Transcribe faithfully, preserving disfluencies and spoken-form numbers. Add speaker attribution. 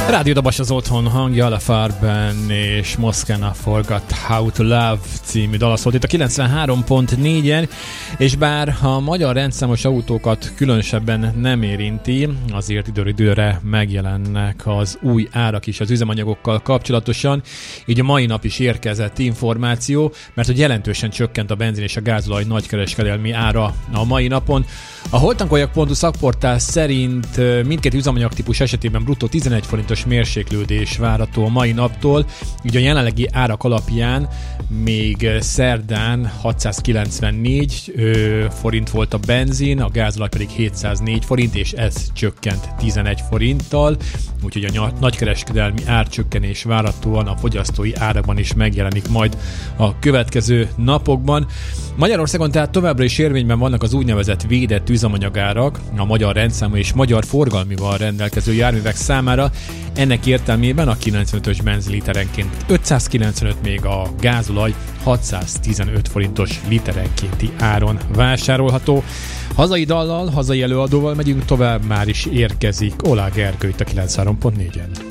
Speaker 1: Rádió Dabas az otthon hangja, La Farben és Moszkana Forgot How to Love című dala szólt itt a kilencvenhárom pont négyen, és bár a magyar rendszámos autókat különösebben nem érinti, azért időről időre megjelennek az új árak is az üzemanyagokkal kapcsolatosan, így a mai nap is érkezett információ, mert hogy jelentősen csökkent a benzin és a gázolaj nagykereskedelmi ára a mai napon. A holtankoljak pont hu szakportál szerint mindkét üzemanyagtípus esetében bruttó tizenegy forintos mérséklődés várható a mai naptól, így a jelenlegi árak alapján még szerdán hatszázkilencvennégy forint volt a benzin, a gázolaj pedig hétszáznégy forint, és ez csökkent tizenegy forinttal, úgyhogy a nagykereskedelmi árcsökkenés várhatóan a fogyasztói árakban is megjelenik majd a következő napokban. Magyarországon tehát továbbra is érvényben vannak az úgynevezett védett üzemanyagárak a magyar rendszámú és magyar forgalmival rendelkező járművek számára. Ennek értelmében a kilencvenötös benzinliterenként ötszázkilencvenöt, még a gázolaj hatszáztizenöt forintos literenkénti áron vásárolható. Hazai dallal, hazai előadóval megyünk tovább, már is érkezik Olá Gergő itt a kilencvenhárom pont négyen.